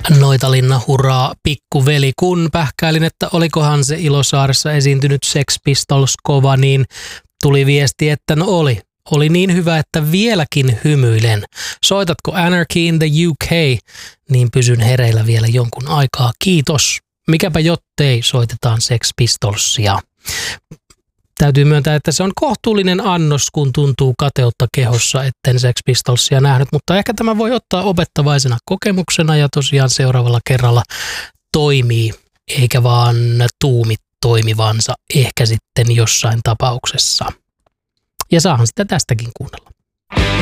Noitalinna hurraa pikkuveli, kun pähkäilin, että olikohan se Ilosaaressa esiintynyt Sex Pistols kova, niin tuli viesti, että no oli. Oli niin hyvä, että vieläkin hymyilen. Soitatko Anarchy in the UK, niin pysyn hereillä vielä jonkun aikaa. Kiitos. Mikäpä jottei, soitetaan Sex Pistolsia. Täytyy myöntää, että se on kohtuullinen annos, kun tuntuu kateutta kehossa, etten Sex Pistolsia nähnyt, mutta ehkä tämä voi ottaa opettavaisena kokemuksena ja tosiaan seuraavalla kerralla toimii, eikä vaan tuumi toimivansa ehkä sitten jossain tapauksessa. Ja saahan sitä tästäkin kuunnella.